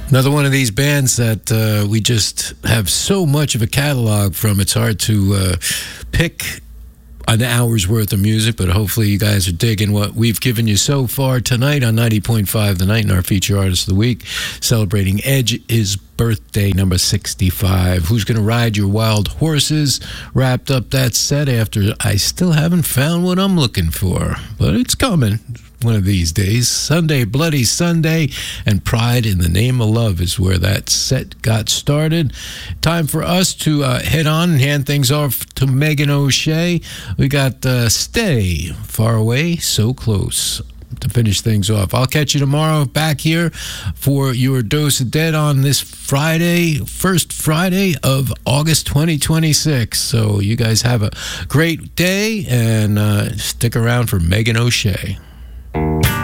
Another one of these bands that we just have so much of a catalog from. It's hard to pick an hour's worth of music, but hopefully you guys are digging what we've given you so far tonight on 90.5 The Night, and our feature artist of the week, celebrating Edge's birthday, number 65. Who's Gonna Ride Your Wild Horses wrapped up that set after I still haven't found what I'm looking for, but it's coming one of these days. Sunday, Bloody Sunday, and Pride in the Name of Love is where that set got started. Time for us to head on and hand things off to Megan O'Shea. We got Stay, Far Away, So Close to finish things off. I'll catch you tomorrow back here for your Dose of Dead on this Friday, first Friday of August 2026. So you guys have a great day, and stick around for Megan O'Shea.